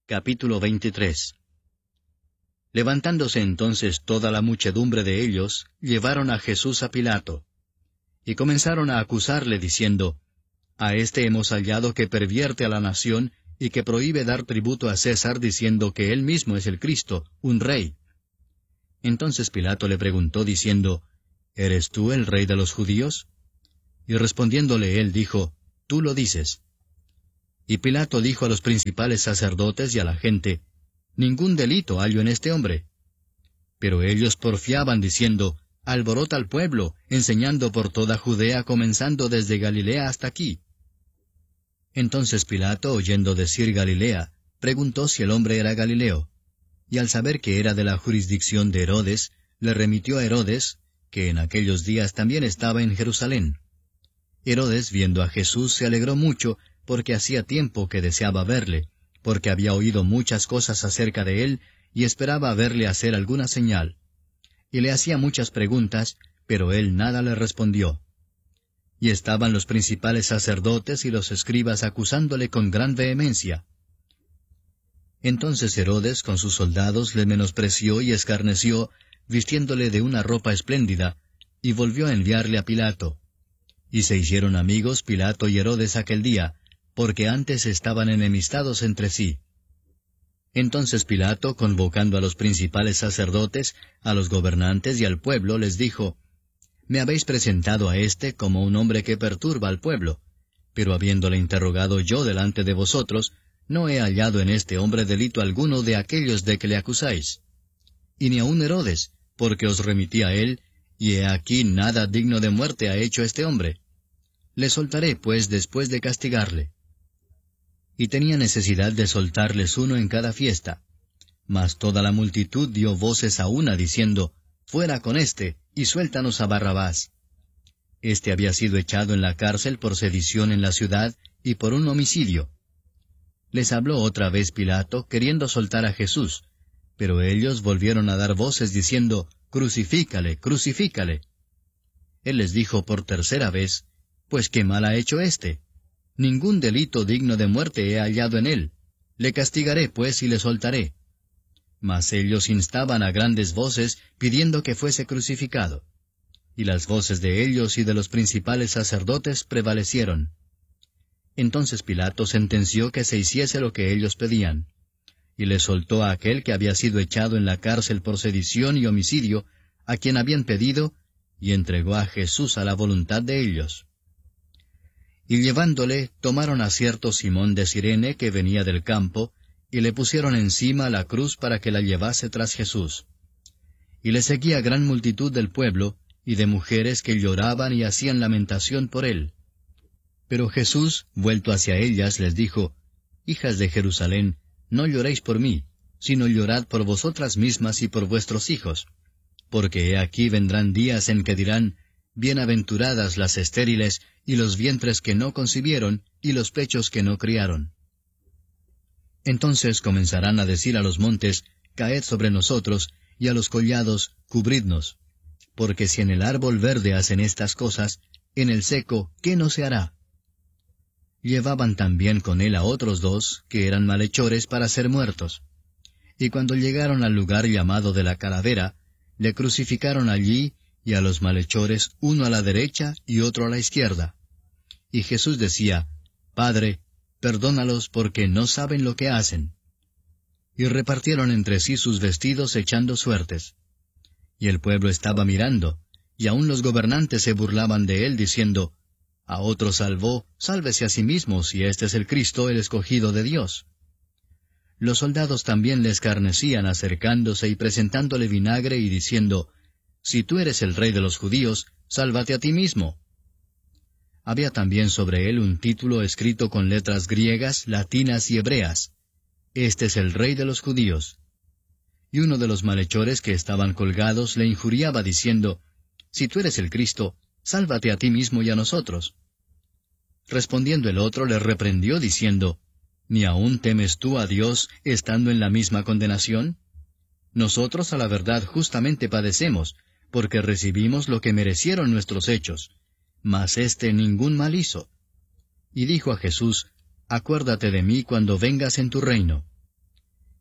Capítulo 23. Levantándose entonces toda la muchedumbre de ellos, llevaron a Jesús a Pilato. Y comenzaron a acusarle, diciendo, A éste hemos hallado que pervierte a la nación, y que prohíbe dar tributo a César, diciendo que él mismo es el Cristo, un rey. Entonces Pilato le preguntó, diciendo, ¿Eres tú el rey de los judíos? Y respondiéndole él dijo, Tú lo dices. Y Pilato dijo a los principales sacerdotes y a la gente, Ningún delito hallo en este hombre. Pero ellos porfiaban diciendo, Alborota al pueblo, enseñando por toda Judea, comenzando desde Galilea hasta aquí. Entonces Pilato, oyendo decir Galilea, preguntó si el hombre era Galileo. Y al saber que era de la jurisdicción de Herodes, le remitió a Herodes, que en aquellos días también estaba en Jerusalén. Herodes, viendo a Jesús, se alegró mucho, porque hacía tiempo que deseaba verle, porque había oído muchas cosas acerca de él, y esperaba verle hacer alguna señal. Y le hacía muchas preguntas, pero él nada le respondió. Y estaban los principales sacerdotes y los escribas acusándole con gran vehemencia. Entonces Herodes con sus soldados le menospreció y escarneció, vistiéndole de una ropa espléndida, y volvió a enviarle a Pilato. Y se hicieron amigos Pilato y Herodes aquel día, porque antes estaban enemistados entre sí. Entonces Pilato, convocando a los principales sacerdotes, a los gobernantes y al pueblo, les dijo, Me habéis presentado a éste como un hombre que perturba al pueblo, pero habiéndole interrogado yo delante de vosotros, no he hallado en este hombre delito alguno de aquellos de que le acusáis. Y ni aun Herodes, porque os remití a él, y he aquí nada digno de muerte ha hecho este hombre. Le soltaré, pues, después de castigarle. Y tenía necesidad de soltarles uno en cada fiesta. Mas toda la multitud dio voces a una, diciendo, Fuera con éste, y suéltanos a Barrabás. Este había sido echado en la cárcel por sedición en la ciudad, y por un homicidio. Les habló otra vez Pilato, queriendo soltar a Jesús, pero ellos volvieron a dar voces, diciendo, Crucifícale, crucifícale. Él les dijo por tercera vez, Pues qué mal ha hecho éste. Ningún delito digno de muerte he hallado en él. Le castigaré, pues, y le soltaré. Mas ellos instaban a grandes voces, pidiendo que fuese crucificado. Y las voces de ellos y de los principales sacerdotes prevalecieron. Entonces Pilato sentenció que se hiciese lo que ellos pedían. Y le soltó a aquel que había sido echado en la cárcel por sedición y homicidio, a quien habían pedido, y entregó a Jesús a la voluntad de ellos. Y llevándole, tomaron a cierto Simón de Cirene que venía del campo, y le pusieron encima la cruz para que la llevase tras Jesús. Y le seguía gran multitud del pueblo, y de mujeres que lloraban y hacían lamentación por él. Pero Jesús, vuelto hacia ellas, les dijo, Hijas de Jerusalén, no lloréis por mí, sino llorad por vosotras mismas y por vuestros hijos. Porque he aquí vendrán días en que dirán, Bienaventuradas las estériles, y los vientres que no concibieron, y los pechos que no criaron. Entonces comenzarán a decir a los montes, Caed sobre nosotros, y a los collados, Cubridnos. Porque si en el árbol verde hacen estas cosas, en el seco, ¿qué no se hará? Llevaban también con él a otros dos, que eran malhechores para ser muertos. Y cuando llegaron al lugar llamado de la Calavera, le crucificaron allí, y a los malhechores uno a la derecha y otro a la izquierda. Y Jesús decía, Padre, perdónalos porque no saben lo que hacen. Y repartieron entre sí sus vestidos echando suertes. Y el pueblo estaba mirando, y aun los gobernantes se burlaban de él, diciendo, A otro salvó, sálvese a sí mismo, si este es el Cristo, el escogido de Dios. Los soldados también le escarnecían acercándose y presentándole vinagre y diciendo, Si tú eres el rey de los judíos, sálvate a ti mismo. Había también sobre él un título escrito con letras griegas, latinas y hebreas. Este es el rey de los judíos. Y uno de los malhechores que estaban colgados le injuriaba diciendo, Si tú eres el Cristo, sálvate a ti mismo y a nosotros. Respondiendo el otro le reprendió diciendo, ¿Ni aún temes tú a Dios estando en la misma condenación? Nosotros a la verdad justamente padecemos, porque recibimos lo que merecieron nuestros hechos, mas éste ningún mal hizo. Y dijo a Jesús, Acuérdate de mí cuando vengas en tu reino.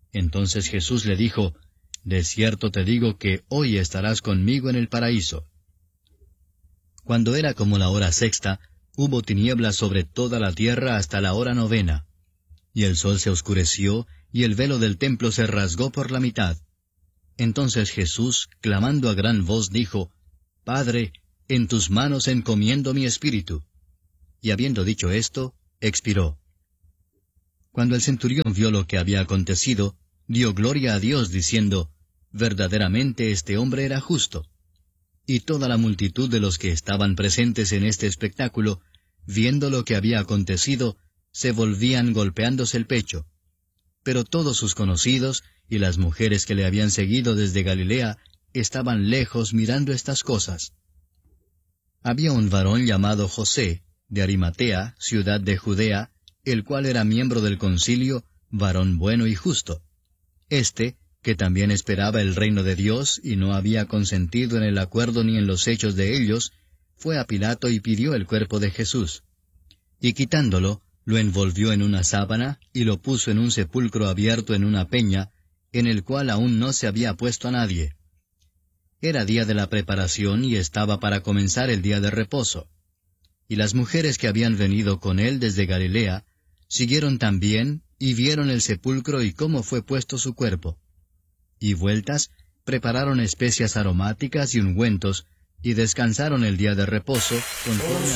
Entonces Jesús le dijo, De cierto te digo que hoy estarás conmigo en el paraíso. Cuando era como la hora sexta, hubo tinieblas sobre toda la tierra hasta la hora novena. Y el sol se oscureció, y el velo del templo se rasgó por la mitad. Entonces Jesús, clamando a gran voz, dijo, Padre, en tus manos encomiendo mi espíritu. Y habiendo dicho esto, expiró. Cuando el centurión vio lo que había acontecido, dio gloria a Dios, diciendo, Verdaderamente este hombre era justo. Y toda la multitud de los que estaban presentes en este espectáculo, viendo lo que había acontecido, se volvían golpeándose el pecho. Pero todos sus conocidos y las mujeres que le habían seguido desde Galilea estaban lejos mirando estas cosas. Había un varón llamado José, de Arimatea, ciudad de Judea, el cual era miembro del concilio, varón bueno y justo. Que también esperaba el reino de Dios y no había consentido en el acuerdo ni en los hechos de ellos, fue a Pilato y pidió el cuerpo de Jesús. Y quitándolo, lo envolvió en una sábana y lo puso en un sepulcro abierto en una peña, en el cual aún no se había puesto a nadie. Era día de la preparación y estaba para comenzar el día de reposo. Y las mujeres que habían venido con él desde Galilea, siguieron también y vieron el sepulcro y cómo fue puesto su cuerpo. Y vueltas, prepararon especias aromáticas y ungüentos, y descansaron el día de reposo conforme